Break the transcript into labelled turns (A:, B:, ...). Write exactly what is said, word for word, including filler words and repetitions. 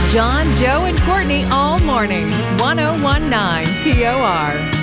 A: John, Joe, and Courtney all morning. ten nineteen P O R.